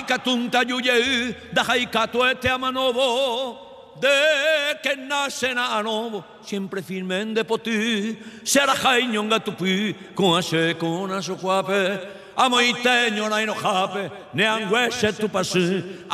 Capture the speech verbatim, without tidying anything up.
katunta yuye dajai katuete amanovo de que nace na anovo siempre firmen de poti será jañonga tupi con ashe con aso guape amoiteño na inojape ne anguese tu pasi